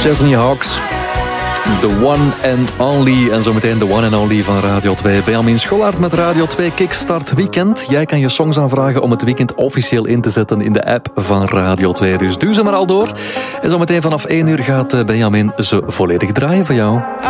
Chesney Hawks. The one and only. En zometeen de one and only van Radio 2. Benjamin Schollaert met Radio 2 Kickstart Weekend. Jij kan je songs aanvragen om het weekend officieel in te zetten in de app van Radio 2. Dus doe ze maar al door. En zometeen vanaf 1 uur gaat Benjamin ze volledig draaien voor jou.